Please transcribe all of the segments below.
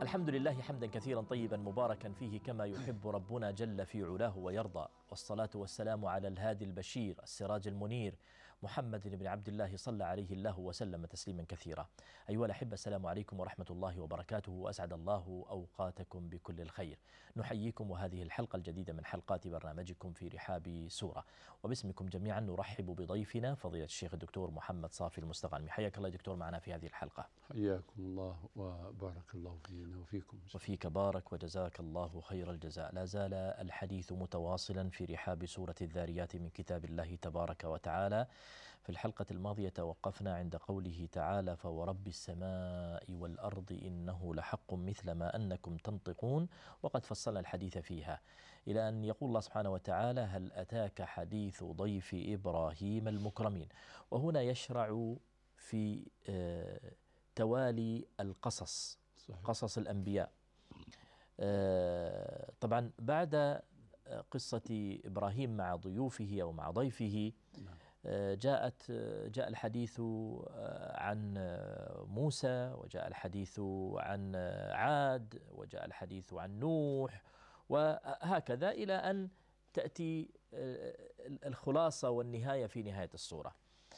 الحمد لله حمدا كثيرا طيبا مباركا فيه كما يحب ربنا جل في علاه ويرضى، والصلاة والسلام على الهادي البشير السراج المنير محمد بن عبد الله صلى عليه الله وسلم تسليما كثيرا. أيها الأحبة، السلام عليكم ورحمة الله وبركاته، وأسعد الله أوقاتكم بكل الخير. نحييكم وهذه الحلقة الجديدة من حلقات برنامجكم في رحاب سورة، وباسمكم جميعا نرحب بضيفنا فضيلة الشيخ الدكتور محمد صافي المستغانمي. حياك الله دكتور معنا في هذه الحلقة. حياكم الله وبارك الله فينا وفيكم. وفيك بارك وجزاك الله خير الجزاء. لا زال الحديث متواصلا في رحاب سورة الذاريات من كتاب الله تبارك وتعالى. في الحلقة الماضية توقفنا عند قوله تعالى: فورب السماء والأرض إنه لحق مثل ما أنكم تنطقون، وقد فصلنا الحديث فيها إلى أن يقول الله سبحانه وتعالى: هل أتاك حديث ضيف إبراهيم المكرمين. وهنا يشرع في توالي القصص، صحيح. قصص الأنبياء. طبعا بعد قصة إبراهيم مع ضيوفه أو مع ضيفه جاء الحديث عن موسى، وجاء الحديث عن عاد، وجاء الحديث عن نوح، وهكذا إلى أن تأتي الخلاصة والنهاية في نهاية السورة.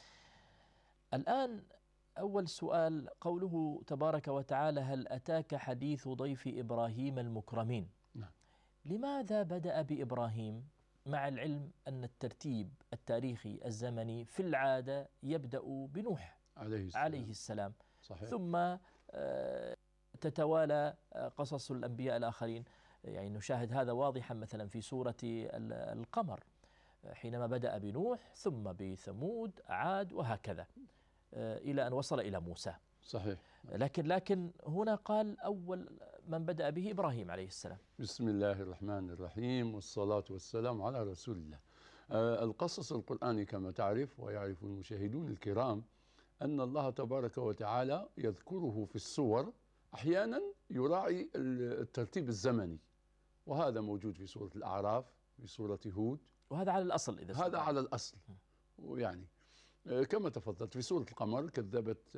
الآن أول سؤال، قوله تبارك وتعالى: هل أتاك حديث ضيف إبراهيم المكرمين. لماذا بدأ بإبراهيم، مع العلم أن الترتيب التاريخي الزمني في العادة يبدأ بنوح عليه السلام. صحيح. ثم تتوالى قصص الأنبياء الآخرين. يعني نشاهد هذا واضحا مثلا في سورة القمر، حينما بدأ بنوح ثم بثمود عاد وهكذا إلى أن وصل إلى موسى. صحيح. لكن هنا قال أول من بدأ به إبراهيم عليه السلام. بسم الله الرحمن الرحيم، والصلاة والسلام على رسول الله. القصص القرآني كما تعرف ويعرف المشاهدون الكرام أن الله تبارك وتعالى يذكره في السور، أحيانا يراعي الترتيب الزمني، وهذا موجود في سورة الأعراف، في سورة هود، وهذا على الأصل. هذا على الأصل. ويعني كما تفضلت في سورة القمر: كذبت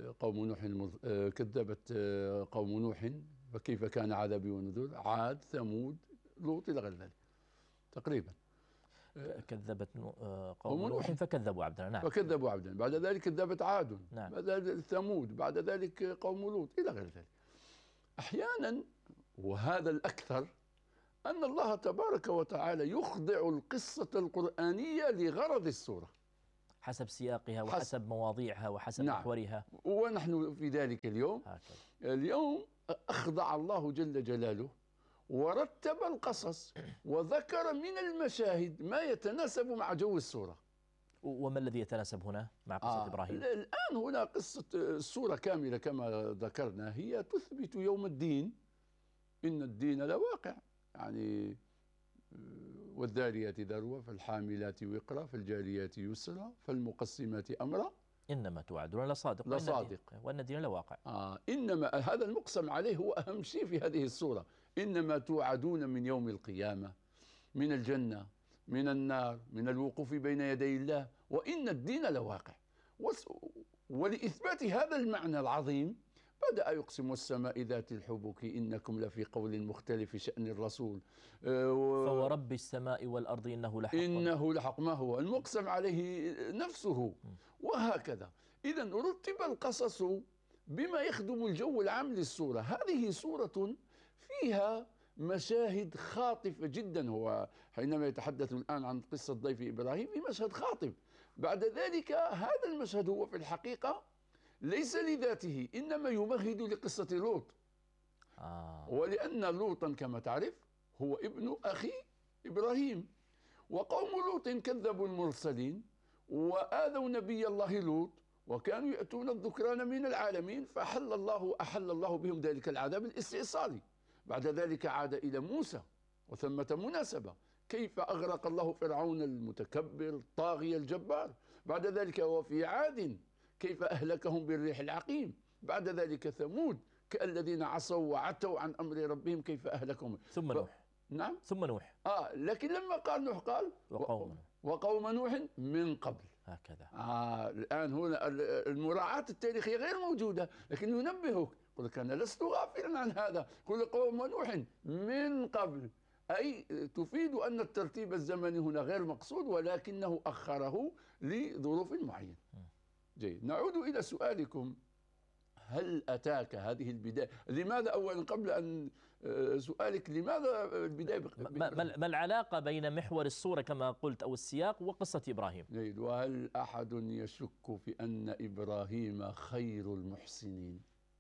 قوم نوح فكيف كان عذابي ونذر، عاد، ثمود، لوط، إلى غير ذلك تقريبا. كذبت قوم نوح فكذبوا عبدنا. نعم. فكذبوا عبدنا، بعد ذلك كذبت عاد. نعم. بعد ذلك ثمود، بعد ذلك قوم لوط، إلى غير ذلك. أحيانا، وهذا الأكثر، أن الله تبارك وتعالى يخضع القصة القرآنية لغرض السورة، حسب سياقها وحسب مواضيعها وحسب محورها. ونحن في ذلك اليوم اليوم أخضع الله جل جلاله ورتب القصص وذكر من المشاهد ما يتناسب مع جو السورة. وما الذي يتناسب هنا مع قصة إبراهيم؟ الآن هنا قصة السورة كاملة كما ذكرنا هي تثبت يوم الدين، إن الدين لواقع. يعني والذاريات ذروة، فالحاملات وقرا، فالجاريات يسرا، فالمقسمات أمرا، إنما توعدون لصادق وإن الدين لواقع. إنما هذا المقسم عليه هو أهم شيء في هذه السورة. إنما توعدون من يوم القيامة، من الجنة، من النار، من الوقوف بين يدي الله، وإن الدين لواقع. ولإثبات هذا المعنى العظيم بدأ يقسم: والسماء ذات الحبك إنكم لفي قول مختلف شأن الرسول، فورب السماء والأرض إنه لحق ما هو المقسم عليه نفسه. وهكذا. إذن رتب القصص بما يخدم الجو العام للسورة. هذه سورة فيها مشاهد خاطفة جدا. هو حينما يتحدث الآن عن قصة ضيف إبراهيم في مشهد خاطف. بعد ذلك هذا المشهد هو في الحقيقة ليس لذاته، إنما يمهد لقصة لوط. ولأن لوطا كما تعرف هو ابن أخي إبراهيم، وقوم لوط كذبوا المرسلين وآذوا نبي الله لوط، وكانوا يأتون الذكران من العالمين، فأحل الله بهم ذلك العذاب الاستئصالي. بعد ذلك عاد إلى موسى، وثمة مناسبة: كيف أغرق الله فرعون المتكبر الطاغية الجبار. بعد ذلك وفي عاد كيف أهلكهم بالريح العقيم. بعد ذلك ثمود كالذين عصوا وعتوا عن أمر ربهم كيف أهلكهم. ثم نوح. نعم. ثم نوح. لكن لما قال نوح قال وقوم نوح من قبل. هكذا. الآن هنا المراعاة التاريخية غير موجودة، لكن ينبهك قل لك أنا لست غافلا عن هذا، قل قوم نوح من قبل، أي تفيد أن الترتيب الزمني هنا غير مقصود، ولكنه أخره لظروف معينة. جيد، نعود إلى سؤالكم، هل أتاك هذه البداية؟ لماذا أولا قبل أن سؤالك لماذا البداية ما العلاقة بين محور السورة كما قلت أو السياق وقصة إبراهيم؟ جيد، وهل أحد يشك في أن إبراهيم خير المحسنين؟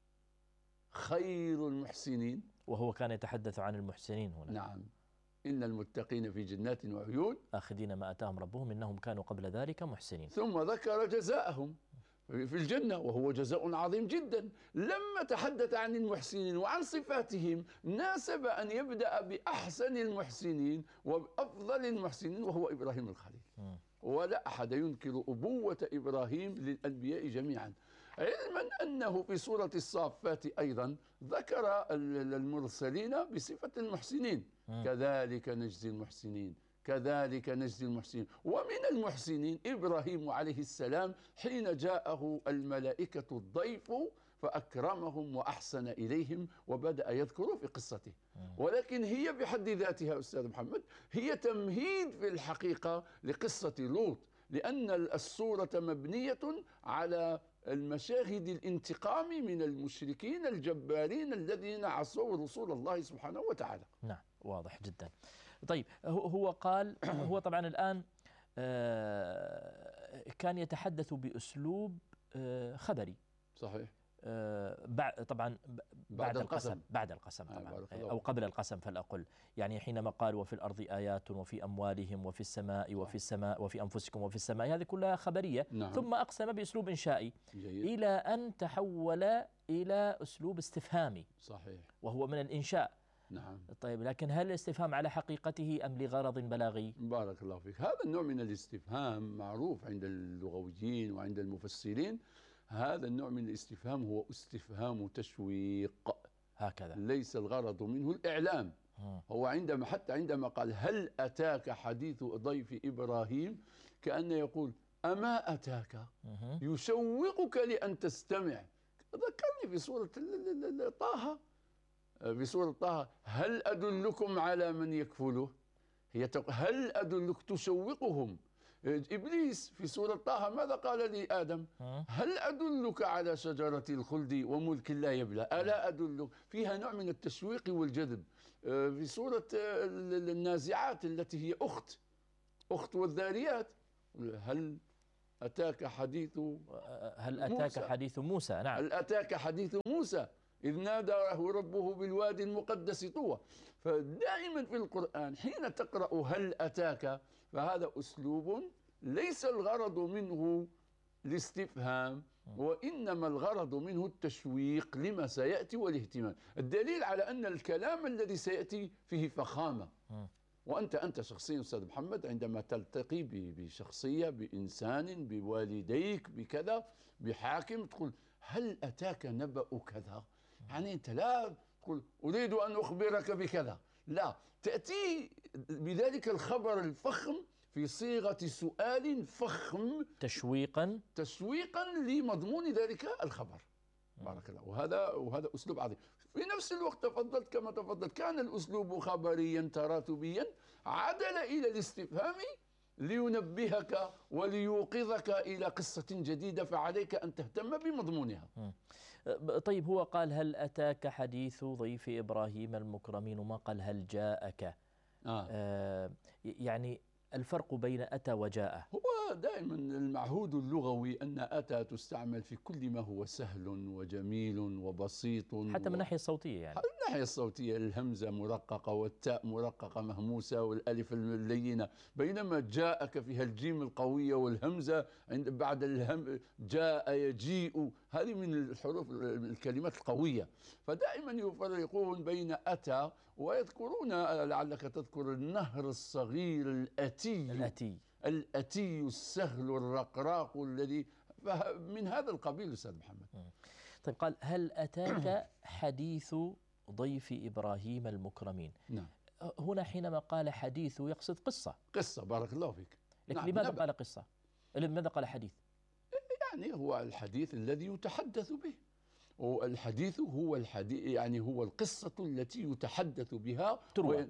خير المحسنين، وهو كان يتحدث عن المحسنين هنا. نعم، إن المتقين في جنات وعيون آخذين ما آتاهم ربهم إنهم كانوا قبل ذلك محسنين. ثم ذكر جزاءهم في الجنة وهو جزاء عظيم جدا. لما تحدث عن المحسنين وعن صفاتهم ناسب أن يبدأ بأحسن المحسنين وأفضل المحسنين وهو إبراهيم الخليل. ولا أحد ينكر أبوة إبراهيم للأنبياء جميعا، علما أنه في سورة الصافات أيضا ذكر المرسلين بصفة المحسنين، كذلك نجزي المحسنين، كذلك نجزي المحسنين. ومن المحسنين إبراهيم عليه السلام حين جاءه الملائكة الضيف فأكرمهم وأحسن إليهم وبدأ يذكر في قصته. ولكن هي بحد ذاتها أستاذ محمد هي تمهيد في الحقيقة لقصة لوط، لأن السورة مبنية على المشاهد الانتقام من المشركين الجبارين الذين عصوا رسول الله سبحانه وتعالى. نعم، واضح جدا. طيب، هو قال هو طبعا الآن كان يتحدث بأسلوب خبري. صحيح. طبعا بعد القسم طبعا أو قبل القسم فلأقل، يعني حينما قال وفي الأرض آيات وفي أموالهم وفي السماء وفي أنفسكم وفي السماء، هذه كلها خبرية. نعم. ثم أقسم بأسلوب إنشائي إلى أن تحول إلى أسلوب استفهامي. صحيح. وهو من الإنشاء. نعم. طيب، لكن هل الاستفهام على حقيقته أم لغرض بلاغي؟ بارك الله فيك. هذا النوع من الاستفهام معروف عند اللغويين وعند المفسرين. هذا النوع من الاستفهام هو استفهام تشويق، هكذا، ليس الغرض منه الإعلام. هو عندما قال هل أتاك حديث ضيف إبراهيم، كأنه يقول أما أتاك، يشوقك لأن تستمع. ذكرني في سورة طه، في سورة طه هل أدلكم على من يكفله، هل أدلك تشوقهم. إبليس في سورة طه ماذا قال لآدم؟ هل أدلك على شجرة الخلد وملك لا يبلى، ألا أدلك؟ فيها نوع من التشويق والجذب. في سورة النازعات التي هي أخت والذاريات، هل أتاك حديث موسى. نعم، هل أتاك حديث موسى إذ ناداه ربه بالوادي المقدس طوى. فدائما في القرآن حين تقرأ هل أتاك فهذا أسلوب ليس الغرض منه الاستفهام، وإنما الغرض منه التشويق لما سيأتي والاهتمام. الدليل على أن الكلام الذي سيأتي فيه فخامة. وأنت شخصيا أستاذ محمد عندما تلتقي بشخصية، بإنسان، بوالديك، بكذا، بحاكم، تقول هل أتاك نبأ كذا، يعني أنت لا تقول أريد أن أخبرك بكذا، لا، تأتي بذلك الخبر الفخم في صيغة سؤال فخم تشويقا لمضمون ذلك الخبر. بارك الله. وهذا أسلوب عظيم. في نفس الوقت تفضلت كما تفضلت، كان الأسلوب خبريا تراتبيا، عدل إلى الاستفهام لينبهك وليوقظك إلى قصة جديدة، فعليك أن تهتم بمضمونها. طيب، هو قال هل أتاك حديث ضيف إبراهيم المكرمين، وما قال هل جاءك. يعني الفرق بين أتى وجاء، هو دائما المعهود اللغوي أن أتى تستعمل في كل ما هو سهل وجميل وبسيط، حتى من الناحية الصوتية، يعني من الناحية الصوتية الهمزة مرققة والتاء مرققة مهموسة والألف اللينة، بينما جاءك فيها الجيم القوية والهمزة بعد الهم، جاء يجيء، هذه من الحروف الكلمات القوية. فدائما يفرقون بين أتى، ويذكرون لعلك تذكر النهر الصغير الأتي السهل الرقراق الذي من هذا القبيل أستاذ محمد. طيب، قال هل أتاك حديث ضيف إبراهيم المكرمين. نعم. هنا حينما قال حديث يقصد قصة. بارك الله فيك. لكن نعم. لماذا قال قصة؟ لماذا قال حديث؟ يعني هو الحديث الذي يتحدث به، والحديث هو الحديث، يعني هو القصة التي يتحدث بها تروى.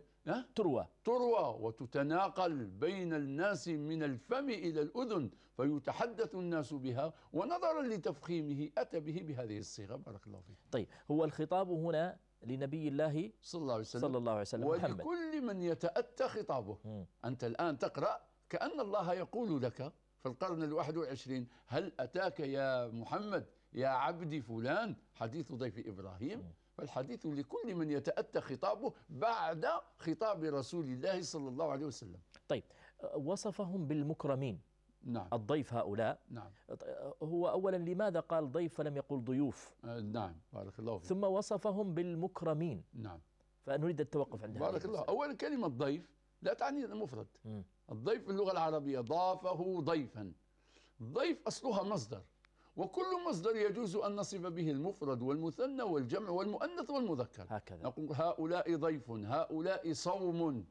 تروى وتتناقل بين الناس من الفم إلى الأذن، فيتحدث الناس بها، ونظرا لتفخيمه أتى به بهذه الصيغة. بارك الله فيك. طيب، هو الخطاب هنا لنبي الله صلى الله عليه وسلم، صلى الله عليه وسلم محمد، ولكل من يتأتى خطابه. أنت الآن تقرأ كأن الله يقول لك في القرن 21: هل أتاك يا محمد يا عبدي فلان حديث ضيف إبراهيم؟ فالحديث لكل من يتأتى خطابه بعد خطاب رسول الله صلى الله عليه وسلم. طيب، وصفهم بالمكرمين. نعم. الضيف هؤلاء. نعم. هو أولا لماذا قال ضيف فلم يقل ضيوف؟ نعم. بارك الله فيك. ثم وصفهم بالمكرمين. نعم. فنريد التوقف عند هذا. بارك الله. أولا كلمة ضيف لا تعني المفرد. الضيف في اللغة العربية ضافه ضيفا. ضيف أصلها مصدر، وكل مصدر يجوز أن نصف به المفرد والمثنى والجمع والمؤنث والمذكر. هكذا نقول هؤلاء ضيف، هؤلاء صوم،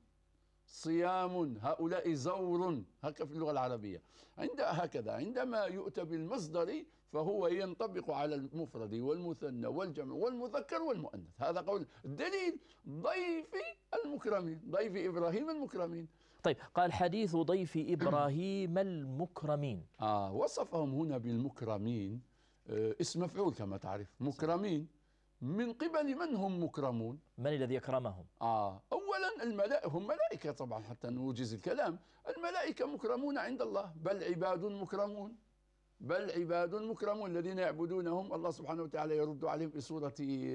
صيام، هؤلاء زور، هكذا في اللغة العربية. هكذا عندما يؤتى بالمصدر فهو ينطبق على المفرد والمثنى والجمع والمذكر والمؤنث. هذا قول الدليل: ضيف المكرمين، ضيف إبراهيم المكرمين. طيب، قال حديث ضيف إبراهيم المكرمين. وصفهم هنا بالمكرمين، اسم مفعول كما تعرف. مكرمين من قبل من هم مكرمون؟ من الذي أكرمهم؟ أولا الملائكة، هم ملائكة طبعا حتى نوجز الكلام. الملائكة مكرمون عند الله، بل عباد مكرمون، بل عباد مكرمون الذين يعبدونهم. الله سبحانه وتعالى يرد عليهم في سورة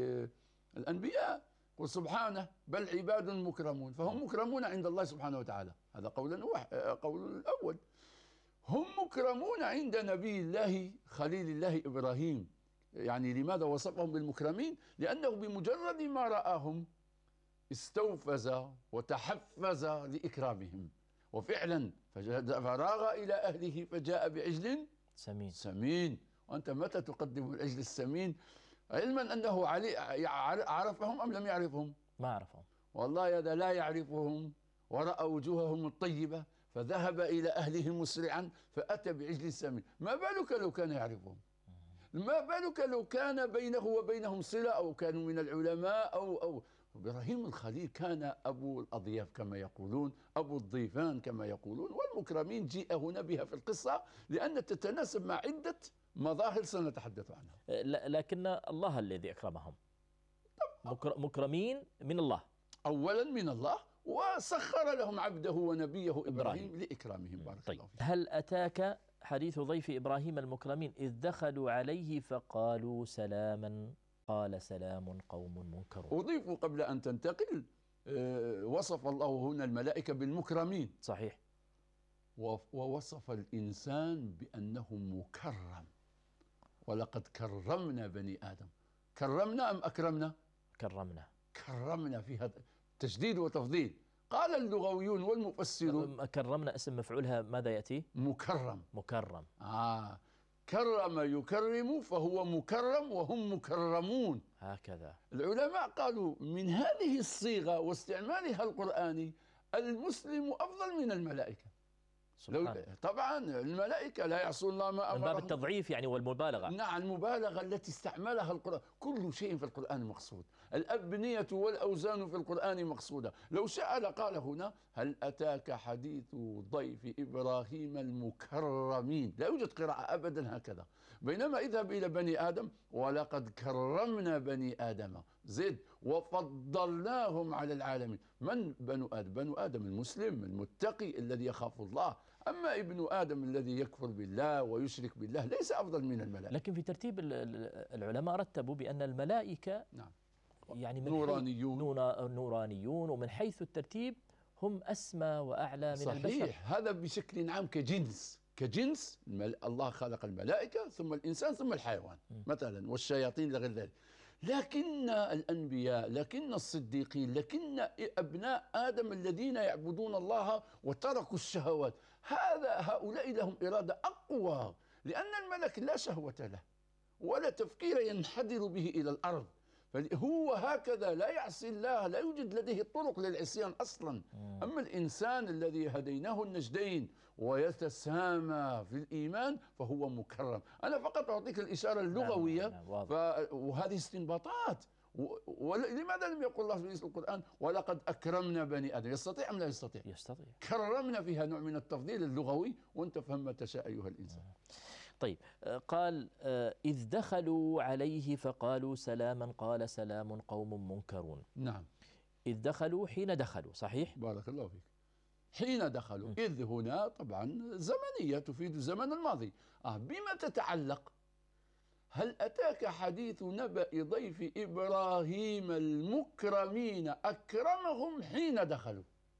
الأنبياء: قل سبحانه بل عباد مكرمون. فهم مكرمون عند الله سبحانه وتعالى. هذا قول الأول. هم مكرمون عند نبي الله خليل الله إبراهيم. يعني لماذا وصفهم بالمكرمين؟ لأنه بمجرد ما رآهم استوفز وتحفز لإكرامهم، وفعلا فراغ إلى أهله فجاء بعجل سمين. وأنت متى تقدم العجل السمين؟ علما أنه عرفهم أم لم يعرفهم؟ ما عرفهم والله، هذا لا يعرفهم. ورأى وجوههم الطيبة فذهب إلى أهله مسرعا فأتى بعجل سمين. ما بالك لو كان يعرفهم؟ ما بالك لو كان بينه وبينهم صلة، أو كانوا من العلماء أو إبراهيم الخليل كان أبو الأضياف كما يقولون، أبو الضيفان كما يقولون. والمكرمين جيء هنا بها في القصة لأن تتناسب مع عدة مظاهر سنتحدث عنها. لكن الله الذي أكرمهم. مكرمين من الله، أولا من الله، وسخر لهم عبده ونبيه إبراهيم لإكرامهم. بارك الله فيك. هل أتاك حديث ضيف إبراهيم المكرمين إذ دخلوا عليه فقالوا سلاما قال سلام قوم منكرون. أضيف قبل أن تنتقل، وصف الله هنا الملائكة بالمكرمين. صحيح. ووصف الإنسان بأنه مكرم. ولقد كرمنا بني آدم. كرمنا أم أكرمنا؟ كرمنا في هذا تشديد وتفضيل. قال اللغويون والمفسرون: كرمنا اسم مفعولها ماذا يأتي؟ مكرم. كرم يكرم، فهو مكرم وهم مكرمون. هكذا العلماء قالوا من هذه الصيغة واستعمالها القرآني المسلم أفضل من الملائكة. طبعا الملائكة لا يعصون الله ما أمرهم، من باب التضعيف يعني والمبالغة. نعم، المبالغة التي استعملها القرآن. كل شيء في القرآن مقصود. الأبنية والأوزان في القرآن مقصودة. لو شاء لقال هنا: هل أتاك حديث ضيف إبراهيم المكرمين. لا يوجد قراءة أبدا هكذا. بينما اذهب إلى بني آدم: ولقد كرمنا بني آدم، زد وفضلناهم على العالمين. من بنو آدم؟ بنو آدم المسلم المتقي الذي يخاف الله. أما ابن آدم الذي يكفر بالله ويشرك بالله ليس أفضل من الملائكة. لكن في ترتيب العلماء رتبوا بأن الملائكة نعم يعني من نورانيون، ومن حيث الترتيب هم أسمى وأعلى من البشر. صحيح. هذا بشكل عام كجنس الله خلق الملائكة ثم الإنسان ثم الحيوان مثلا، والشياطين لغير ذلك. لكن الأنبياء، لكن الصديقين، لكن أبناء آدم الذين يعبدون الله وتركوا الشهوات، هؤلاء لهم إرادة أقوى، لأن الملك لا شهوة له ولا تفكير ينحدر به إلى الأرض. هو هكذا لا يعصي الله، لا يوجد لديه طرق للعصيان أصلا. أما الإنسان الذي هديناه النجدين ويتسامى في الإيمان فهو مكرم. أنا فقط أعطيك الإشارة اللغوية. وهذه استنباطات. ولماذا لم يقل الله في القرآن ولقد أكرمنا بني آدم؟ يستطيع أم لا يستطيع؟ يستطيع. كرمنا فيها نوع من التفضيل اللغوي، وأنت فهم ما تشاء أيها الإنسان. طيب، قال إذ دخلوا عليه فقالوا سلاما قال سلام قوم منكرون. نعم. إذ دخلوا حين دخلوا، صحيح؟ بارك الله فيك. حين دخلوا، إذ هنا طبعا زمنية تفيد الزمن الماضي. بما تتعلق؟ هل أتاك حديث نبأ ضيف إبراهيم المكرمين أكرمهم حين دخلوا.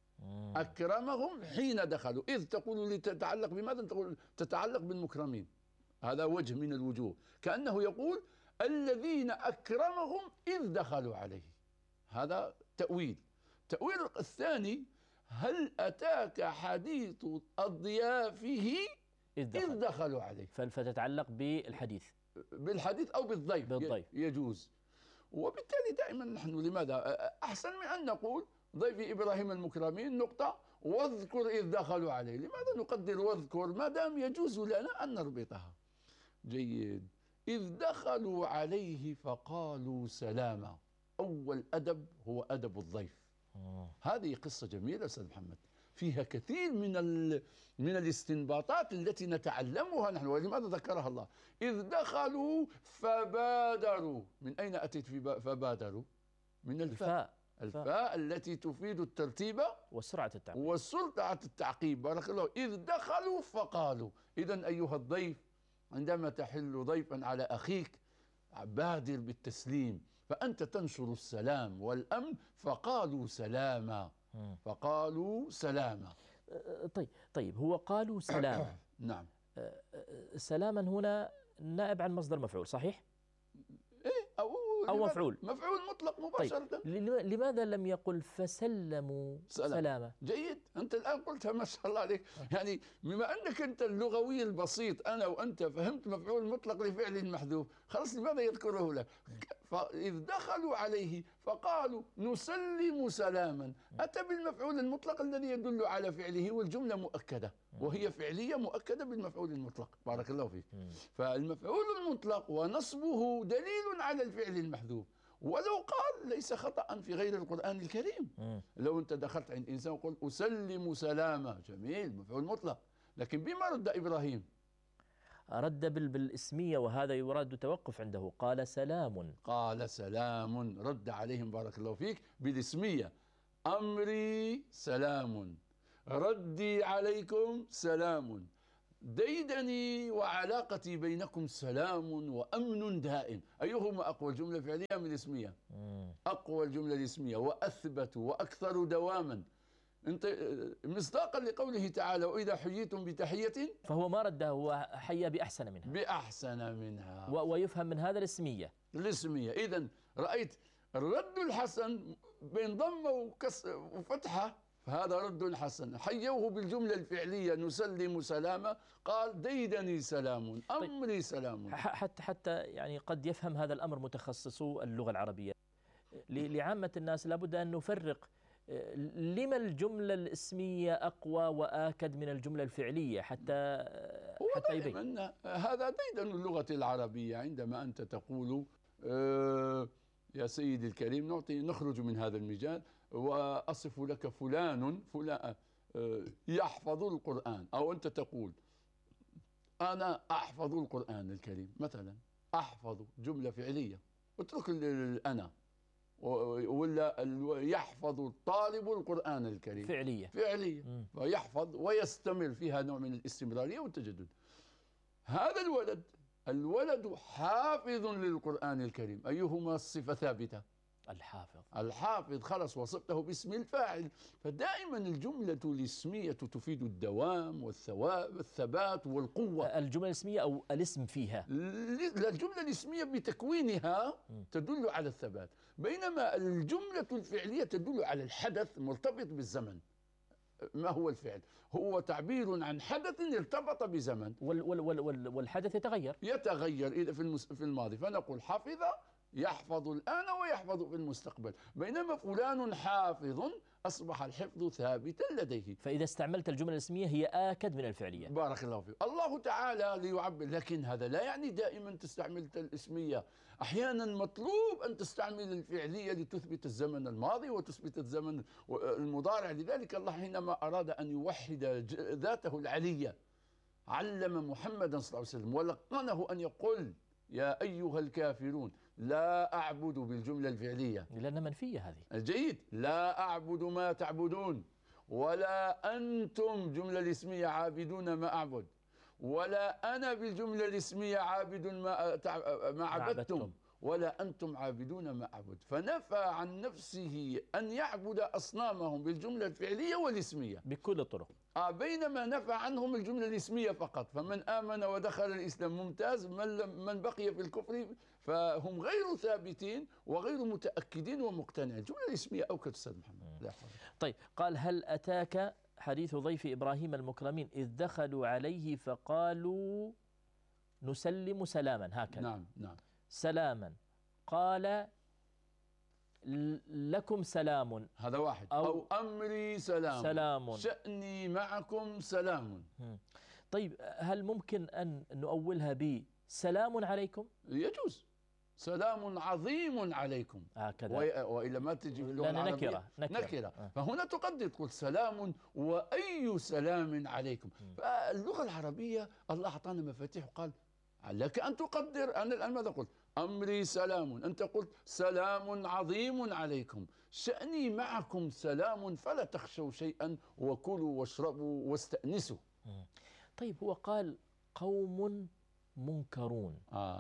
أكرمهم حين دخلوا. إذ تقول لتتعلق بماذا؟ تقول تتعلق بالمكرمين. هذا وجه من الوجوه، كأنه يقول الذين أكرمهم إذ دخلوا عليه. هذا تأويل. تأويل الثاني: هل أتاك حديث أضيافه إذ دخلوا عليه. فتتعلق بالحديث أو بالضيف. يجوز. وبالتالي دائما نحن لماذا أحسن من أن نقول ضيف إبراهيم المكرمين نقطة واذكر إذ دخلوا عليه؟ لماذا نقدر واذكر ما دام يجوز لنا أن نربطها؟ جيد. إذ دخلوا عليه فقالوا سلاما. أول أدب هو أدب الضيف. هذه قصة جميلة أستاذ محمد، فيها كثير من الاستنباطات التي نتعلمها نحن. ولماذا ذكرها الله؟ إذ دخلوا فبادروا. من أين أتيت في فبادروا؟ من الفاء التي تفيد الترتيب وسرعة التعقيب. بارك الله. إذ دخلوا فقالوا. إذن أيها الضيف، عندما تحل ضيفا على أخيك بادر بالتسليم، فأنت تنشر السلام والأمن. فقالوا سلاما. فقالوا سلاما. طيب هو قالوا سلاما. نعم. سلاما هنا نائب عن مصدر مفعول، صحيح؟ أو مفعول مطلق مباشرة. طيب لماذا لم يقل فسلموا سلاما؟ جيد. أنت الآن قلتها ما شاء الله عليك. يعني بما أنك أنت اللغوي البسيط، أنا وأنت فهمت مفعول مطلق لفعل محذوف، خلاص لماذا يذكره لك؟ فإذ دخلوا عليه فقالوا نسلم سلاما. أتى بالمفعول المطلق الذي يدل على فعله، والجملة مؤكدة، وهي فعلية مؤكدة بالمفعول المطلق. بارك الله فيك. فالمفعول المطلق ونصبه دليل على الفعل المحذوف، ولو قال ليس خطأ في غير القرآن الكريم. لو أنت دخلت عند إنسان وقلت أسلم سلاما، جميل، مفعول مطلق، لكن بما رد إبراهيم؟ رد بالاسمية، وهذا يراد توقف عنده. قال سلام. رد عليهم بارك الله فيك بالاسمية. أمري سلام، ردي عليكم سلام، ديدني وعلاقتي بينكم سلام وأمن دائم. أيهما أقوى الجملة فعلية من الاسمية؟ أقوى الجملة الاسمية، وأثبت وأكثر دواما. انت مصداقا لقوله تعالى وإذا حييتم بتحية، فهو ما رده، هو حيا بأحسن منها. ويفهم من هذا الاسمية. إذن رأيت الرد الحسن بين ضمة وفتحة، فهذا رد حسن. حيوه بالجملة الفعلية نسلم سلاما، قال ديدني سلام، أمري سلام. حتى يعني قد يفهم هذا الأمر متخصصو اللغة العربية. لعامة الناس لابد أن نفرق لما الجملة الاسمية أقوى وآكد من الجملة الفعلية حتى يبين. هذا ديدن اللغة العربية. عندما أنت تقول يا سيدي الكريم، نخرج من هذا المجال وأصف لك فلان يحفظ القرآن، أو أنت تقول أنا أحفظ القرآن الكريم مثلا. أحفظ جملة فعلية، اترك الأنا. ولا يحفظ الطالب القرآن الكريم فعلية. ويحفظ ويستمر، فيها نوع من الاستمرارية والتجدد. هذا الولد حافظ للقرآن الكريم. أيهما الصفة ثابتة؟ الحافظ. خلص وصفته باسم الفاعل. فدائما الجملة الاسمية تفيد الدوام والثبات والقوة. الجملة الاسمية أو الاسم فيها؟ الجملة الاسمية بتكوينها تدل على الثبات، بينما الجملة الفعلية تدل على الحدث مرتبط بالزمن. ما هو الفعل؟ هو تعبير عن حدث ارتبط بزمن، والحدث يتغير إذا في الماضي، فنقول حفظ يحفظ الآن ويحفظ في المستقبل، بينما فلان حافظ أصبح الحفظ ثابتا لديه. فإذا استعملت الجملة الاسمية هي آكد من الفعلية. بارك الله فيك. الله تعالى ليعبر، لكن هذا لا يعني دائما تستعمل الاسمية، أحيانا مطلوب أن تستعمل الفعلية لتثبت الزمن الماضي وتثبت الزمن المضارع. لذلك الله حينما أراد أن يوحد ذاته العلية علم محمدا صلى الله عليه وسلم ولقنه أن يقول يا أيها الكافرون لا أعبد بالجملة الفعلية، لأنها منفية هذه. جيد. لا أعبد ما تعبدون، ولا أنتم جملة الاسمية عابدون ما أعبد، ولا أنا بالجملة الاسمية عابد ما عبدتم، ولا أنتم عابدون ما أعبد. فنفى عن نفسه أن يعبد أصنامهم بالجملة الفعلية والاسمية بكل الطرق. بينما نفى عنهم الجملة الاسمية فقط. فمن آمن ودخل الإسلام ممتاز، من بقي في الكفر فهم غير ثابتين وغير متأكدين ومقتنعين. الجملة الاسمية أوكد أستاذ محمد. لا حول. طيب، قال هل أتاك حديث ضيف إبراهيم المكرمين إذ دخلوا عليه فقالوا نسلم سلاما، هكذا. نعم نعم. سلاما، قال لكم سلام، هذا واحد. أو أمري سلام، شأني معكم سلام. طيب، هل ممكن أن نؤولها بسلام عليكم؟ يجوز. سلام عظيم عليكم، هكذا. وإلا ما تجي في اللغة العربية نكرة. فهنا تقدر تقول سلام وأي سلام عليكم. فاللغة العربية الله أعطانا مفاتيح وقال لك أن تقدر. أنا الآن ماذا قلت؟ أمري سلام، أنت قلت سلام عظيم عليكم، شأني معكم سلام فلا تخشوا شيئا وكلوا واشربوا واستأنسوا. طيب، هو قال قوم منكرون،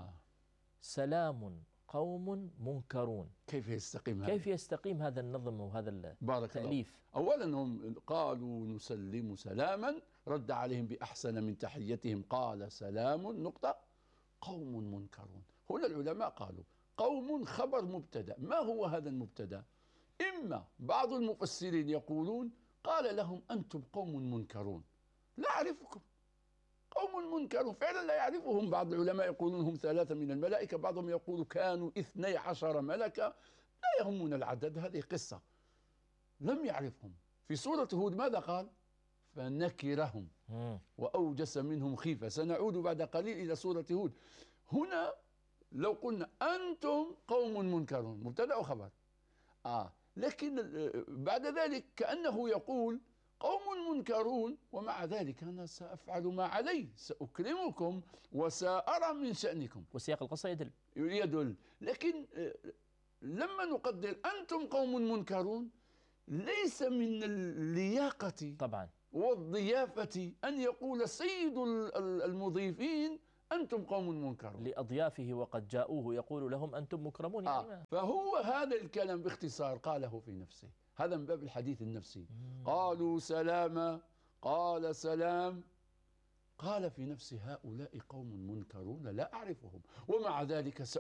سلام قوم منكرون، كيف يستقيم هذا؟ كيف يستقيم هذا النظم وهذا التأليف؟ أولا هم قالوا نسلم سلاما، رد عليهم بأحسن من تحيتهم قال سلام نقطة قوم منكرون. هنا العلماء قالوا قوم خبر مبتدأ. ما هو هذا المبتدأ؟ إما بعض المفسرين يقولون قال لهم أنتم قوم منكرون، لا أعرفكم، قوم منكرون فعلا لا يعرفهم. بعض العلماء يقولون هم 3 من الملائكة، بعضهم يقول كانوا 12 ملكا، لا يهمون العدد، هذه قصة. لم يعرفهم. في سورة هود ماذا قال؟ فنكرهم وأوجس منهم خيفة. سنعود بعد قليل إلى سورة هود. هنا لو قلنا أنتم قوم منكرون مبتدأ وخبر، لكن بعد ذلك كأنه يقول قوم منكرون ومع ذلك أنا سأفعل ما علي، سأكرمكم وسأرى من شأنكم. وسياق القصة يدل. لكن لما نقدر أنتم قوم منكرون، ليس من اللياقة طبعا والضيافة أن يقول سيد المضيفين أنتم قوم منكرون لأضيافه وقد جاءوه يقول لهم أنتم مكرمون. فهو هذا الكلام باختصار قاله في نفسه، هذا من باب الحديث النفسي. قالوا سلاما، قال سلام، قال في نفسه هؤلاء قوم منكرون لا أعرفهم، ومع ذلك